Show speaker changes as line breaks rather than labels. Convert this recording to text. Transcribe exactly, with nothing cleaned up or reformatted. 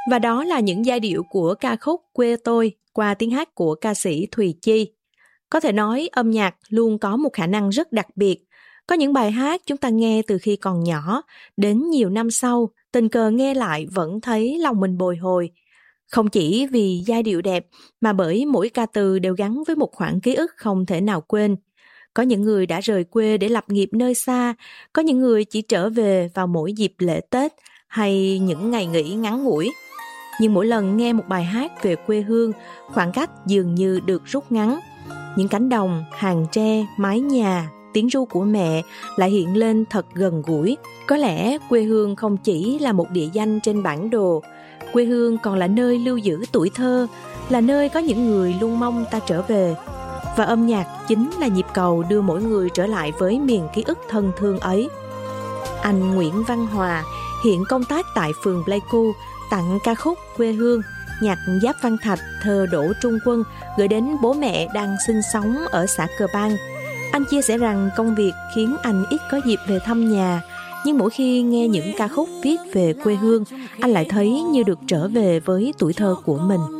Và đó là những giai điệu của ca khúc Quê Tôi qua tiếng hát của ca sĩ Thùy Chi. Có thể nói âm nhạc luôn có một khả năng rất đặc biệt. Có những bài hát chúng ta nghe từ khi còn nhỏ, đến nhiều năm sau, tình cờ nghe lại vẫn thấy lòng mình bồi hồi. Không chỉ vì giai điệu đẹp, mà bởi mỗi ca từ đều gắn với một khoảng ký ức không thể nào quên. Có những người đã rời quê để lập nghiệp nơi xa, có những người chỉ trở về vào mỗi dịp lễ Tết hay những ngày nghỉ ngắn ngủi. Nhưng mỗi lần nghe một bài hát về quê hương, khoảng cách dường như được rút ngắn. Những cánh đồng, hàng tre, mái nhà, tiếng ru của mẹ lại hiện lên thật gần gũi. Có lẽ quê hương không chỉ là một địa danh trên bản đồ, quê hương còn là nơi lưu giữ tuổi thơ, là nơi có những người luôn mong ta trở về. Và âm nhạc chính là nhịp cầu đưa mỗi người trở lại với miền ký ức thân thương ấy. Anh Nguyễn Văn Hòa, hiện công tác tại phường Pleiku, tặng ca khúc Quê Hương, nhạc Giáp Văn Thạch, thơ Đỗ Trung Quân gửi đến bố mẹ đang sinh sống ở xã Cờ Bang. Anh chia sẻ rằng công việc khiến anh ít có dịp về thăm nhà, nhưng mỗi khi nghe những ca khúc viết về quê hương, anh lại thấy như được trở về với tuổi thơ của mình.